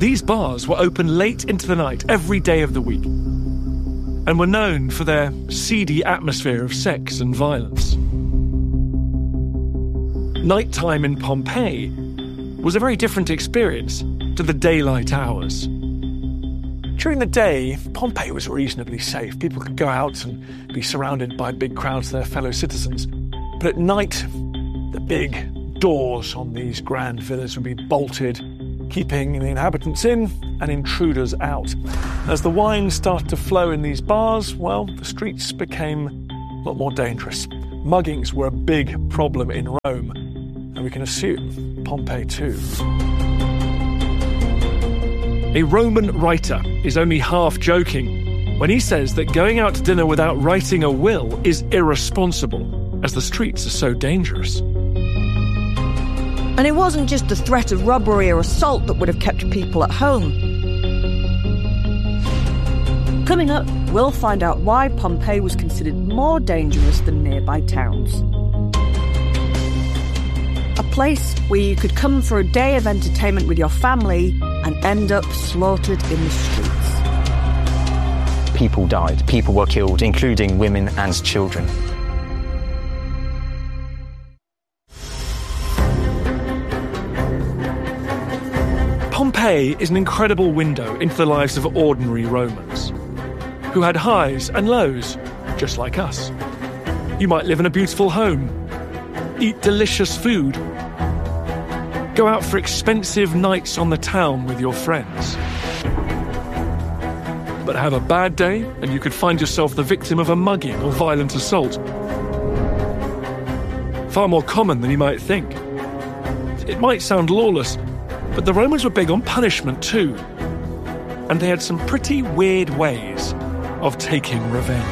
These bars were open late into the night every day of the week and were known for their seedy atmosphere of sex and violence. Nighttime in Pompeii was a very different experience to the daylight hours. During the day, Pompeii was reasonably safe. People could go out and be surrounded by big crowds of their fellow citizens. But at night, the big doors on these grand villas would be bolted, keeping the inhabitants in and intruders out. As the wine started to flow in these bars, well, the streets became a lot more dangerous. Muggings were a big problem in Rome, and we can assume Pompeii too. A Roman writer is only half joking when he says that going out to dinner without writing a will is irresponsible, as the streets are so dangerous. And it wasn't just the threat of robbery or assault that would have kept people at home. Coming up, we'll find out why Pompeii was considered more dangerous than nearby towns. A place where you could come for a day of entertainment with your family and end up slaughtered in the streets. People died, people were killed, including women and children. Pompeii is an incredible window into the lives of ordinary Romans, who had highs and lows, just like us. You might live in a beautiful home, eat delicious food, go out for expensive nights on the town with your friends. But have a bad day and you could find yourself the victim of a mugging or violent assault. Far more common than you might think. It might sound lawless, but the Romans were big on punishment too. And they had some pretty weird ways of taking revenge.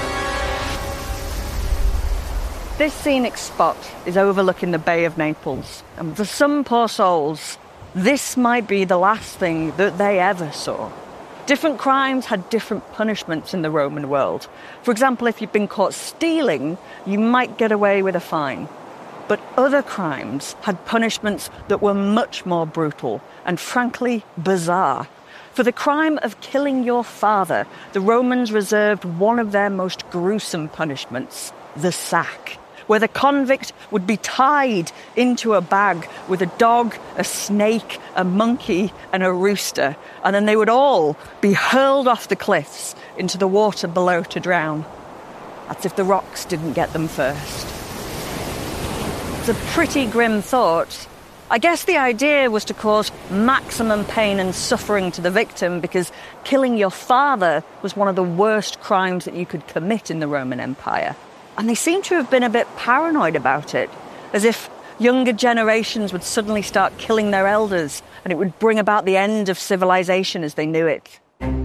This scenic spot is overlooking the Bay of Naples, and for some poor souls, this might be the last thing that they ever saw. Different crimes had different punishments in the Roman world. For example, if you'd been caught stealing, you might get away with a fine. But other crimes had punishments that were much more brutal and, frankly, bizarre. For the crime of killing your father, the Romans reserved one of their most gruesome punishments, the sack, where the convict would be tied into a bag with a dog, a snake, a monkey, and a rooster, and then they would all be hurled off the cliffs into the water below to drown. That's if the rocks didn't get them first. It's a pretty grim thought. I guess the idea was to cause maximum pain and suffering to the victim, because killing your father was one of the worst crimes that you could commit in the Roman Empire. And they seem to have been a bit paranoid about it, as if younger generations would suddenly start killing their elders and it would bring about the end of civilization as they knew it.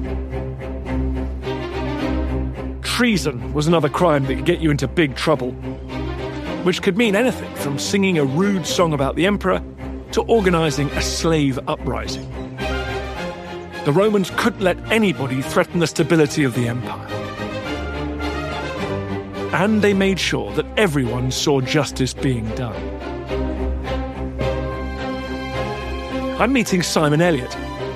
Treason was another crime that could get you into big trouble, which could mean anything from singing a rude song about the emperor to organising a slave uprising. The Romans couldn't let anybody threaten the stability of the empire. And they made sure that everyone saw justice being done. I'm meeting Simon Elliott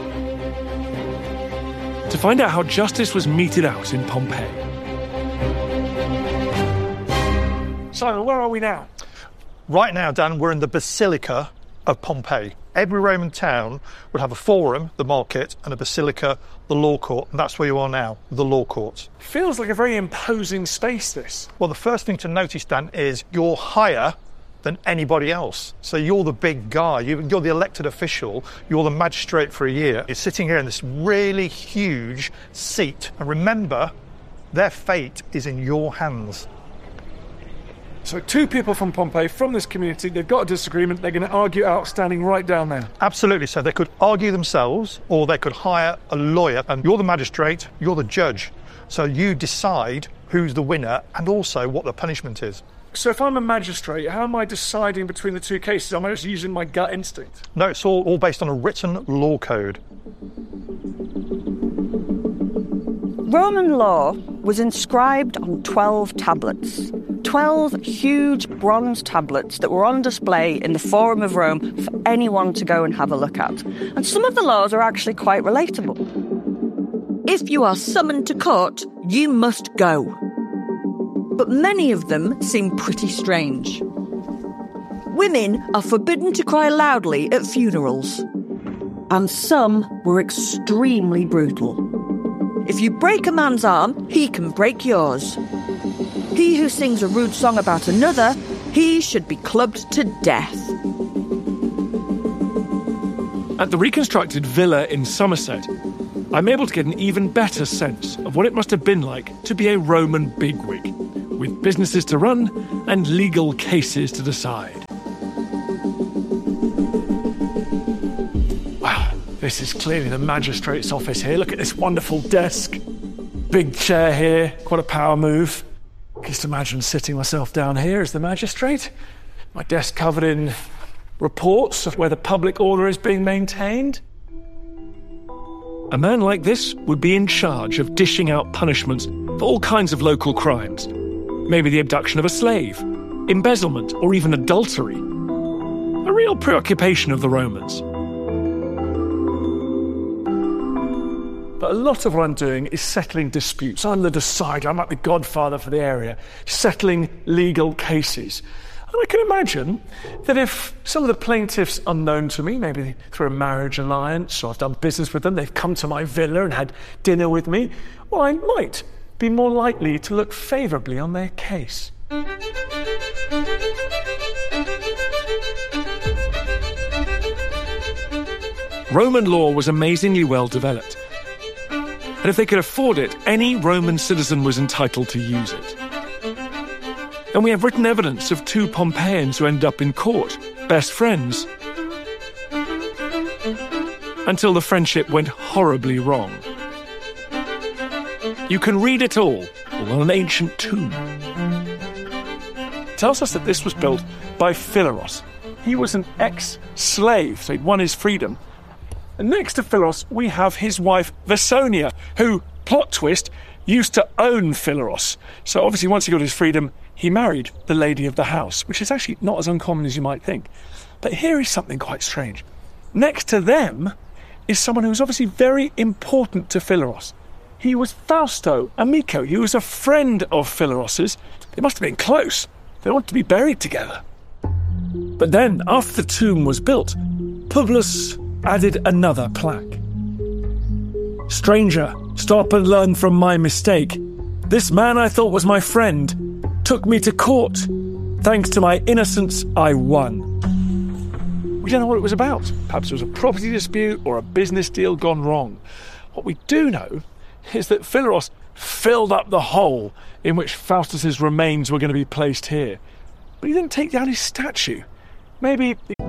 to find out how justice was meted out in Pompeii. Simon, where are we now? Right now, Dan, we're in the Basilica of Pompeii. Every Roman town would have a forum, the market, and a basilica, the law court, and that's where you are now, the law court. Feels like a very imposing space, this. Well, the first thing to notice, Dan, is you're higher than anybody else. So you're the big guy, you're the elected official, you're the magistrate for a year. You're sitting here in this really huge seat, and remember, their fate is in your hands. So two people from Pompeii, from this community, they've got a disagreement, they're going to argue out standing right down there. Absolutely. So they could argue themselves, or they could hire a lawyer, and you're the magistrate, you're the judge. So you decide who's the winner and also what the punishment is. So if I'm a magistrate, how am I deciding between the two cases? Am I just using my gut instinct? No, it's all based on a written law code. Roman law was inscribed on 12 tablets. 12 huge bronze tablets that were on display in the Forum of Rome for anyone to go and have a look at. And some of the laws are actually quite relatable. If you are summoned to court, you must go. But many of them seem pretty strange. Women are forbidden to cry loudly at funerals. And some were extremely brutal. If you break a man's arm, he can break yours. He who sings a rude song about another, he should be clubbed to death. At the reconstructed villa in Somerset, I'm able to get an even better sense of what it must have been like to be a Roman bigwig, with businesses to run and legal cases to decide. Wow, this is clearly the magistrate's office here. Look at this wonderful desk. Big chair here, quite a power move. Just imagine sitting myself down here as the magistrate. My desk covered in reports of where the public order is being maintained. A man like this would be in charge of dishing out punishments for all kinds of local crimes. Maybe the abduction of a slave, embezzlement, or even adultery. A real preoccupation of the Romans. But a lot of what I'm doing is settling disputes. I'm the decider, I'm like the godfather for the area, settling legal cases. And I can imagine that if some of the plaintiffs unknown to me, maybe through a marriage alliance, or I've done business with them, they've come to my villa and had dinner with me, well, I might be more likely to look favourably on their case. Roman law was amazingly well developed. And if they could afford it, any Roman citizen was entitled to use it. And we have written evidence of two Pompeians who end up in court, best friends, until the friendship went horribly wrong. You can read it all on an ancient tomb. It tells us that this was built by Phileros. He was an ex-slave, so he'd won his freedom. And next to Phileros, we have his wife, Vesonia, who, plot twist, used to own Phileros. So obviously once he got his freedom, he married the lady of the house, which is actually not as uncommon as you might think. But here is something quite strange. Next to them is someone who was obviously very important to Phileros. He was Fausto Amico. He was a friend of Phileros's. They must have been close. They wanted to be buried together. But then, after the tomb was built, Publius added another plaque. Stranger, stop and learn from my mistake. This man I thought was my friend took me to court. Thanks to my innocence, I won. We don't know what it was about. Perhaps it was a property dispute or a business deal gone wrong. What we do know is that Phileros filled up the hole in which Faustus's remains were going to be placed here. But he didn't take down his statue. Maybe